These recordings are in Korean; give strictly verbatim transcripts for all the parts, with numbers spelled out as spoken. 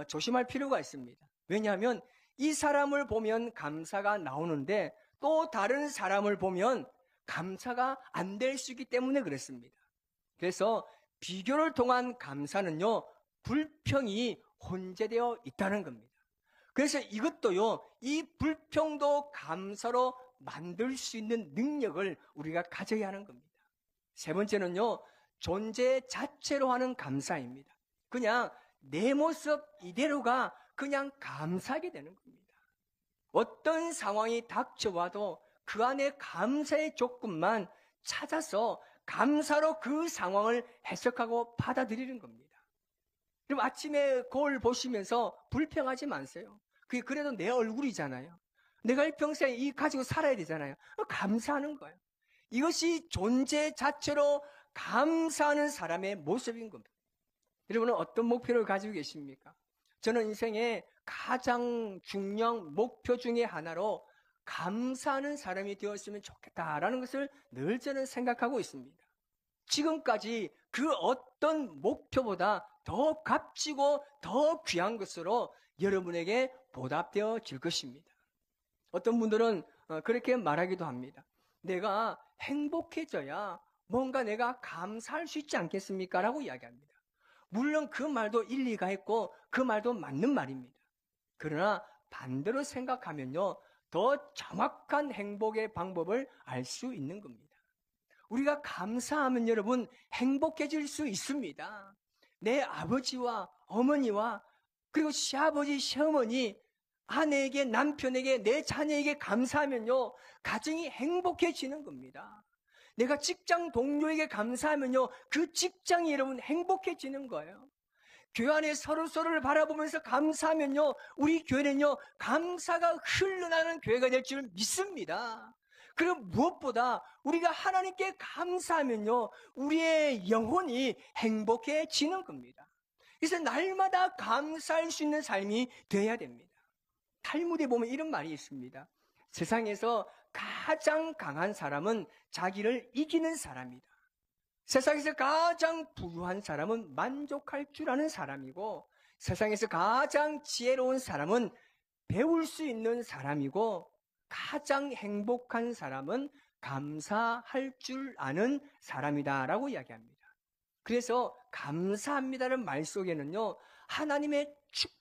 조심할 필요가 있습니다. 왜냐하면 이 사람을 보면 감사가 나오는데 또 다른 사람을 보면 감사가 안 될 수 있기 때문에 그렇습니다. 그래서 비교를 통한 감사는요, 불평이 혼재되어 있다는 겁니다. 그래서 이것도요, 이 불평도 감사로 만들 수 있는 능력을 우리가 가져야 하는 겁니다. 세 번째는요, 존재 자체로 하는 감사입니다. 그냥 내 모습 이대로가 그냥 감사하게 되는 겁니다. 어떤 상황이 닥쳐와도 그 안에 감사의 조건만 찾아서 감사로 그 상황을 해석하고 받아들이는 겁니다. 그럼 아침에 거울 보시면서 불평하지 마세요. 그게 그래도 내 얼굴이잖아요. 내가 평생 이 가지고 살아야 되잖아요. 감사하는 거예요. 이것이 존재 자체로 감사하는 사람의 모습인 겁니다. 여러분은 어떤 목표를 가지고 계십니까? 저는 인생의 가장 중요한 목표 중에 하나로 감사하는 사람이 되었으면 좋겠다라는 것을 늘 저는 생각하고 있습니다. 지금까지 그 어떤 목표보다 더 값지고 더 귀한 것으로 여러분에게 보답되어질 것입니다. 어떤 분들은 그렇게 말하기도 합니다. 내가 행복해져야 뭔가 내가 감사할 수 있지 않겠습니까? 라고 이야기합니다. 물론 그 말도 일리가 있고 그 말도 맞는 말입니다. 그러나 반대로 생각하면요, 더 정확한 행복의 방법을 알 수 있는 겁니다. 우리가 감사하면 여러분 행복해질 수 있습니다. 내 아버지와 어머니와 그리고 시아버지, 시어머니, 아내에게, 남편에게, 내 자녀에게 감사하면요, 가정이 행복해지는 겁니다. 내가 직장 동료에게 감사하면요, 그 직장이 여러분 행복해지는 거예요. 교회 안에 서로서로를 바라보면서 감사하면요, 우리 교회는요, 감사가 흘러나는 교회가 될 줄 믿습니다. 그리고 무엇보다 우리가 하나님께 감사하면요, 우리의 영혼이 행복해지는 겁니다. 그래서 날마다 감사할 수 있는 삶이 되어야 됩니다. 탈무드에 보면 이런 말이 있습니다. 세상에서 가장 강한 사람은 자기를 이기는 사람이다. 세상에서 가장 부유한 사람은 만족할 줄 아는 사람이고, 세상에서 가장 지혜로운 사람은 배울 수 있는 사람이고, 가장 행복한 사람은 감사할 줄 아는 사람이다라고 이야기합니다. 그래서 감사합니다라는 말 속에는요, 하나님의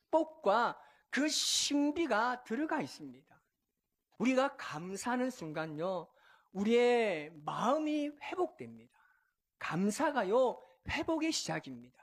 축복과 그 신비가 들어가 있습니다. 우리가 감사하는 순간요, 우리의 마음이 회복됩니다. 감사가요, 회복의 시작입니다.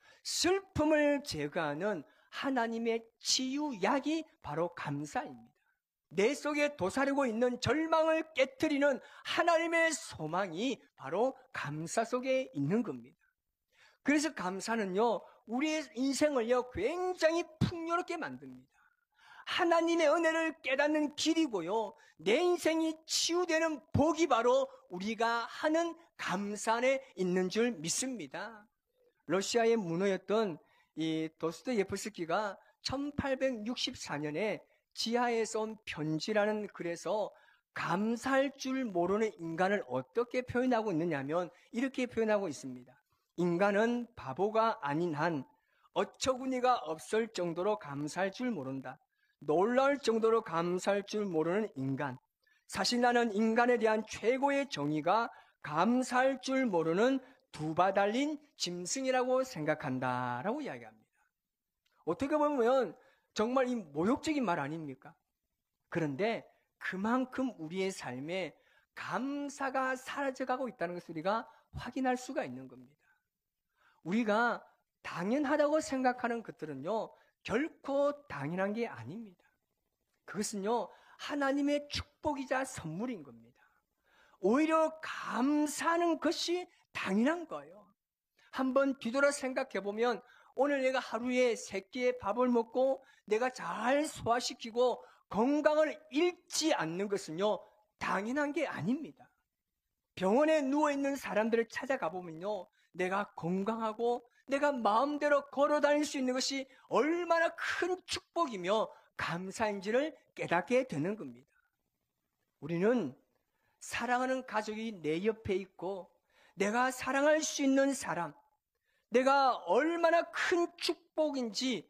슬픔을 제거하는 하나님의 치유약이 바로 감사입니다. 내 속에 도사리고 있는 절망을 깨트리는 하나님의 소망이 바로 감사 속에 있는 겁니다. 그래서 감사는요, 우리의 인생을요, 굉장히 풍요롭게 만듭니다. 하나님의 은혜를 깨닫는 길이고요, 내 인생이 치유되는 복이 바로 우리가 하는 감사 안에 있는 줄 믿습니다. 러시아의 문호였던 이 도스토예프스키가 천팔백육십사 년에 지하에서 온 편지라는 글에서 감사할 줄 모르는 인간을 어떻게 표현하고 있느냐면 이렇게 표현하고 있습니다. 인간은 바보가 아닌 한 어처구니가 없을 정도로 감사할 줄 모른다. 놀라울 정도로 감사할 줄 모르는 인간. 사실 나는 인간에 대한 최고의 정의가 감사할 줄 모르는 두 바 달린 짐승이라고 생각한다 라고 이야기합니다. 어떻게 보면 정말 이 모욕적인 말 아닙니까? 그런데 그만큼 우리의 삶에 감사가 사라져가고 있다는 것을 우리가 확인할 수가 있는 겁니다. 우리가 당연하다고 생각하는 것들은요, 결코 당연한 게 아닙니다. 그것은요, 하나님의 축복이자 선물인 겁니다. 오히려 감사하는 것이 당연한 거예요. 한번 뒤돌아 생각해 보면 오늘 내가 하루에 세 끼의 밥을 먹고 내가 잘 소화시키고 건강을 잃지 않는 것은요, 당연한 게 아닙니다. 병원에 누워있는 사람들을 찾아가 보면요, 내가 건강하고 내가 마음대로 걸어 다닐 수 있는 것이 얼마나 큰 축복이며 감사인지를 깨닫게 되는 겁니다. 우리는 사랑하는 가족이 내 옆에 있고 내가 사랑할 수 있는 사람, 내가 얼마나 큰 축복인지